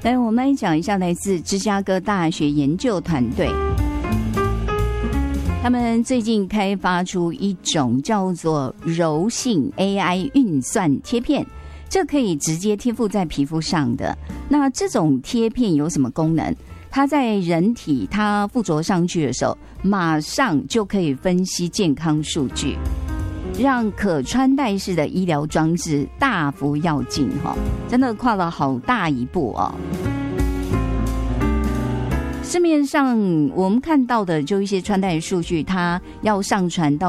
来，我们来讲一下来自芝加哥大学研究团队，他们最近开发出一种叫做柔性 AI 运算贴片，这可以直接贴附在皮肤上的。那这种贴片有什么功能？它在人体它附着上去的时候，马上就可以分析健康数据，让可穿戴式的医疗装置大幅跃进，真的跨了好大一步哦。市面上我们看到的就一些穿戴数据，它要上传到